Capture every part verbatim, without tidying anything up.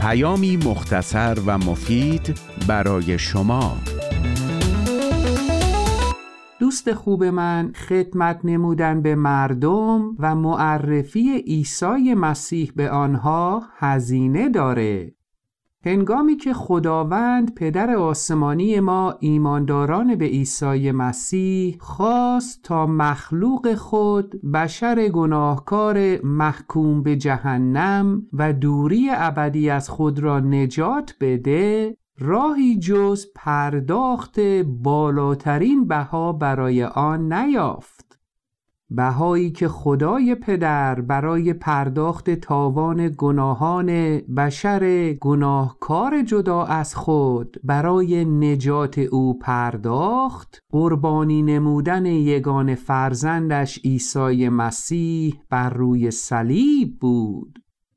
پیامی مختصر و مفید برای شما. دوست خوب من، خدمت نمودن به مردم و معرفی عیسی مسیح به آنها هزینه داره. هنگامی که خداوند پدر آسمانی ما ایمانداران به عیسی مسیح خواست تا مخلوق خود بشر گناهکار محکوم به جهنم و دوری ابدی از خود را نجات بده، راهی جز پرداخت بالاترین بها برای آن نیافت. بهایی که خدای پدر برای پرداخت تاوان گناهان بشر گناهکار جدا از خود برای نجات او پرداخت، قربانی نمودن یگانه فرزندش عیسی مسیح بر روی صلیب بود.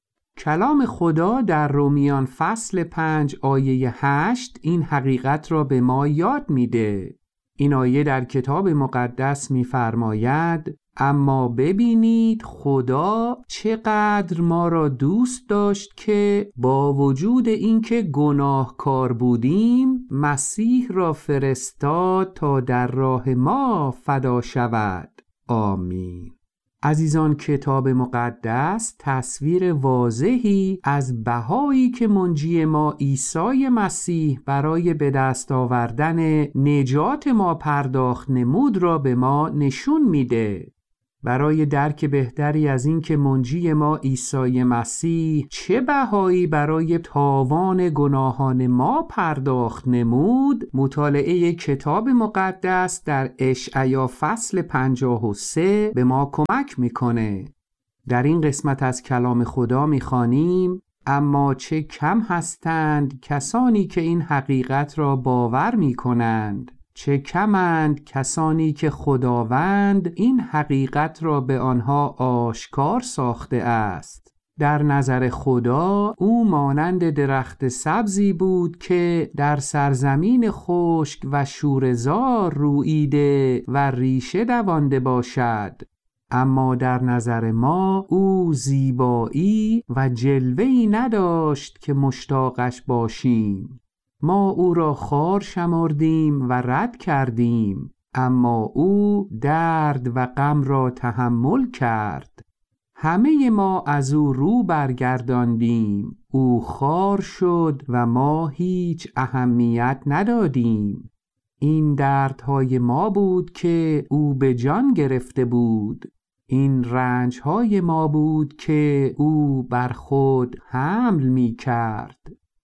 کلام خدا در رومیان فصل پنج آیه هشت این حقیقت را به ما یاد میده. این آیه در کتاب مقدس می‌فرماید: اما ببینید خدا چقدر ما را دوست داشت که با وجود اینکه گناهکار بودیم مسیح را فرستاد تا در راه ما فدا شود. آمین. عزیزان، کتاب مقدس تصویر واضحی از بهایی که منجی ما عیسی مسیح برای به دست آوردن نجات ما پرداخت نمود را به ما نشون میده. برای درک بهتری از این که منجی ما عیسی مسیح چه بهایی برای تاوان گناهان ما پرداخت نمود، مطالعه کتاب مقدس در اشعیا فصل پنجاه و سه به ما کمک میکنه. در این قسمت از کلام خدا میخوانیم: اما چه کم هستند کسانی که این حقیقت را باور میکنند، چه کمند کسانی که خداوند این حقیقت را به آنها آشکار ساخته است. در نظر خدا او مانند درخت سبزی بود که در سرزمین خشک و شوره‌زار روییده و ریشه دوانده باشد، اما در نظر ما او زیبایی و جلوه‌ای نداشت که مشتاقش باشیم. ما او را خار شمردیم و رد کردیم، اما او درد و غم را تحمل کرد. همه ما از او رو برگرداندیم، او خار شد و ما هیچ اهمیت ندادیم. این دردهای ما بود که او به جان گرفته بود، این رنجهای ما بود که او بر خود حمل می کرد.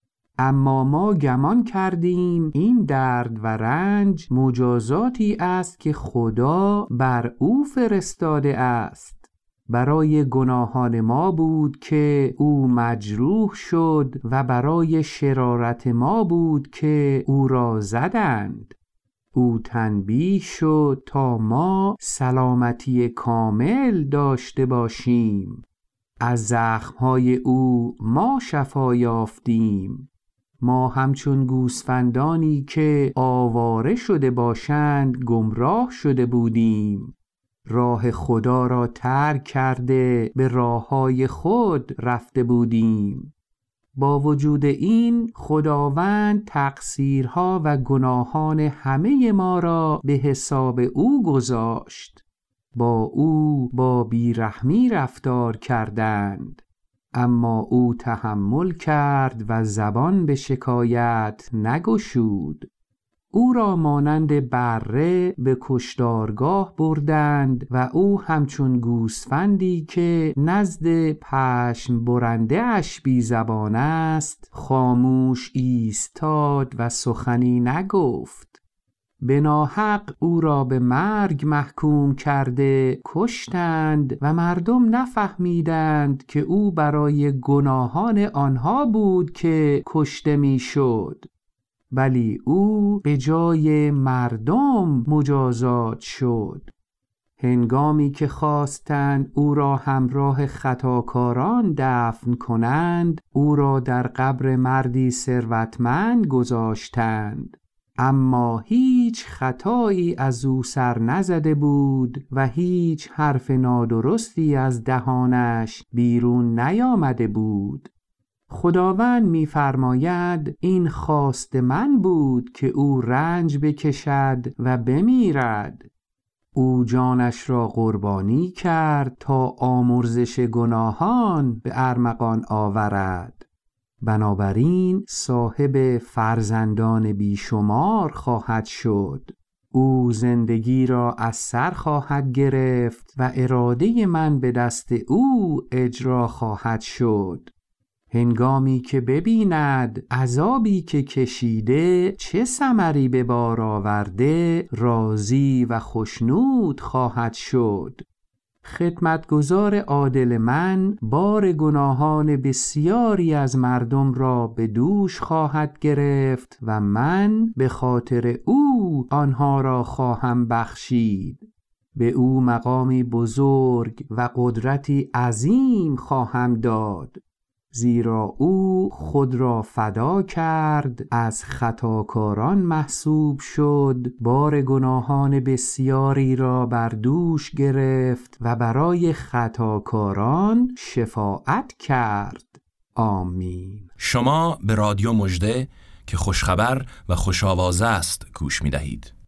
اما ما گمان کردیم این درد و رنج مجازاتی است که خدا بر او فرستاده است. برای گناهان ما بود که او مجروح شد و برای شرارت ما بود که او را زدند. او تنبیه شد تا ما سلامتی کامل داشته باشیم. از زخمهای او ما شفا یافتیم. ما همچون گوسفندانی که آواره شده باشند گمراه شده بودیم. راه خدا را ترک کرده به راههای خود رفته بودیم. با وجود این خداوند تقصیرها و گناهان همه ما را به حساب او گذاشت. با او با بیرحمی رفتار کردند، اما او تحمل کرد و زبان به شکایت نگشود. او را مانند بره به کشتارگاه بردند و او همچون گوسفندی که نزد پشم برنده اش بی زبان است خاموش ایستاد و سخنی نگفت. به ناحق او را به مرگ محکوم کرده کشتند و مردم نفهمیدند که او برای گناهان آنها بود که کشته می شد، ولی او به جای مردم مجازات شد. هنگامی که خواستند او را همراه خطاکاران دفن کنند، او را در قبر مردی ثروتمند گذاشتند، اما هیچ خطایی از او سر نزده بود و هیچ حرف نادرستی از دهانش بیرون نیامده بود. خداوند می‌فرماید این خواست من بود که او رنج بکشد و بمیرد. او جانش را قربانی کرد تا آمرزش گناهان به ارمغان آورد. بنابراین صاحب فرزندان بیشمار خواهد شد. او زندگی را از سر خواهد گرفت و اراده من به دست او اجرا خواهد شد. هنگامی که ببیند عذابی که کشیده چه ثمری به بار آورده، راضی و خوشنود خواهد شد. خدمتگزار عادل من بار گناهان بسیاری از مردم را به دوش خواهد گرفت و من به خاطر او آنها را خواهم بخشید. به او مقامی بزرگ و قدرتی عظیم خواهم داد، زیرا او خود را فدا کرد، از خطاکاران محسوب شد، بار گناهان بسیاری را بر دوش گرفت و برای خطاکاران شفاعت کرد. آمین. شما به رادیو مژده که خوشخبر و خوش‌آوازه است گوش می‌دهید.